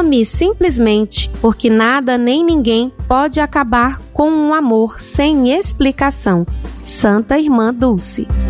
Ame simplesmente, porque nada nem ninguém pode acabar com um amor sem explicação. Santa Irmã Dulce.